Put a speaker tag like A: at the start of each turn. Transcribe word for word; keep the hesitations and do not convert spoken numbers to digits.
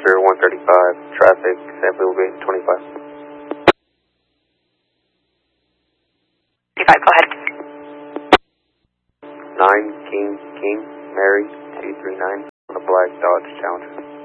A: Challenger one thirty-five, traffic, San Felipe twenty-five.
B: twenty-five, go ahead.
A: nine King King, Mary two three nine, on a black Dodge Challenger.